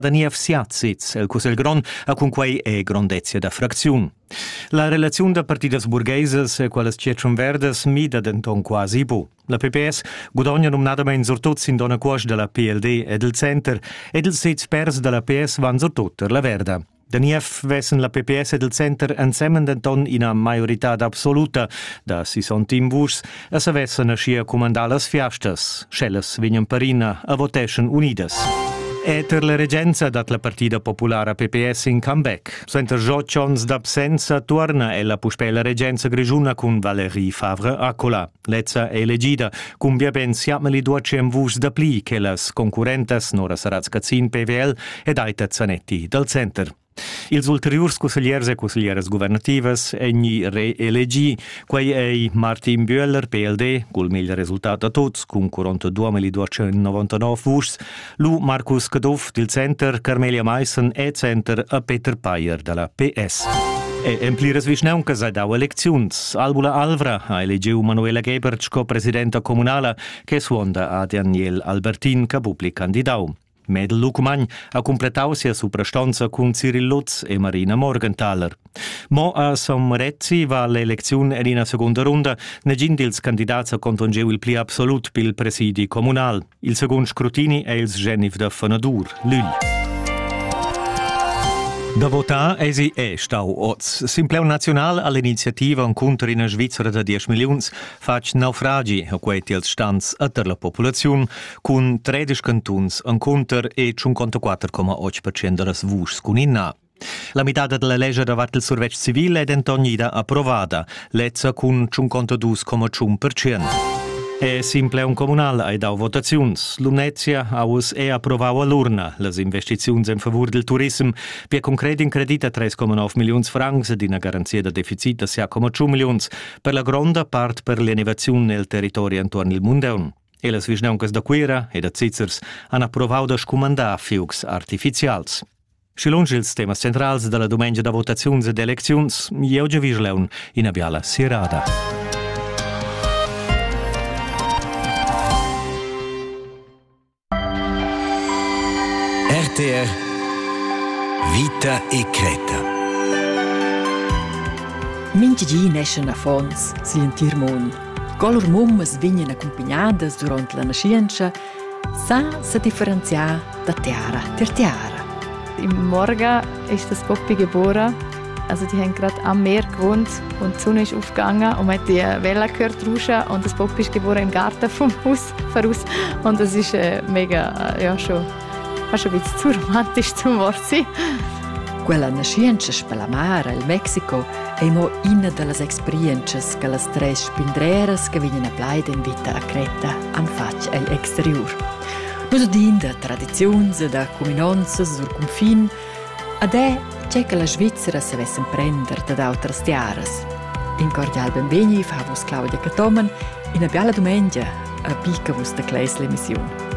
Daniel Siatzitz, el Cusel Gron, a con quei è grandezia da fraziun. La relazione da partidas burgueses e quelles Cietron Verdes mida denton quasi bu. La PPS guadagna nominadamein sortuts in dona quash della PLD e del Center ed il sits pers della PS van sortutter la Verda. Danief vessen la PPS e del Center insieme denton in a majorità absoluta da 60 vus e se vessen a scia comandalas fiastas. Schelles vignan parina a voteschen unidas. E per la reggenza dat la partita popolare PPS in comeback. Suenter gioccions d'absenza torna e la puspella reggenza grigiuna con Valérie Favre-Acola. Lezza è elegida, con bia ben siameli 200 vus da pli che las concurrentes Nora Saraz-Cazzin PVL ed Aita Zanetti del Center. Ils ulteriors consigliers e consiglieres governatives egni re-elegi, quei ei Martin Bühler, PLD, col meglio risultato a tots, con 42.299 vus, Lu Markus Kadoff del Center, Carmelia Meissen e Center a Peter Payer della PS. E emplires visneunca sai dau elecziuns. Albula Alvra ha elegiu Manuela Gebert co presidenta comunala che suonda a Daniel Albertin ca public candidau. Mädel Lucumagn ha completau sia suprastanza con Cyril Lutz e Marina Morgenthaler. Mo a Sommerezzi va l'elezione in una seconda ronda, negin dils candidats a contongeu il pli absolut pil presidi comunal. Il secondo scrutini è ils Genif de Fonadur, Lüll. Da votar esi stau oz. Simpleu national all'iniziativa incontro in Svizzera da 10 milions fac naufragi a quei tils stans atter la popolazione con 13 cantons incontro e 54,8% delas vus con inna. La metà della legge davanti il surveg civile è dentonida approvata, lezza con 52,1%. È simple un comunal ai dau votaziuns. L'Unezia aus è approvau all'urna las investiziuns in favur del turism, per concret in credita 3,9 milions francs ed in garanzia da deficit da 6,2 milions per la gronda part per l'innovazione nel territorio intorno al Mundeun. E las visnauncas da Quera e da Zizzers han approvau da scomandar fiugs artificials. Schilungi ils temas centrals della domenica da votaziuns ed elecziuns, jeu già visleun in a biala sirada. RTR Vita e Creta. Mintigi neschen a fons, silent tirmoni. Color mummas vignan accompagnadas durant la nascienza, sa se differenziar da tiara ter tiara. Im Morgen ist das Poppy geboren. Also die haben gerade am Meer gewohnt und die Sonne ist aufgegangen und man hat die Welle gehört rauschen und das Poppy ist geboren im Garten vom Haus voraus. Und das ist mega, ja schon fast ein bisschen zu romantisch zum Wort sein. Quella nascienza spela mare, il Mexico, è mo una delle esperienze che le tre spindreras che vengono a plaida in vita a Creta han fatto all'exterior. Noi din da tradizioni, da comunanze sul confine, ed è c'è che la Svizzera si vessen prendere da altre tiaras. In cordial benveni fa vos Claudia Catoman in a biala domenica a pica vos da Kleis l'emissione.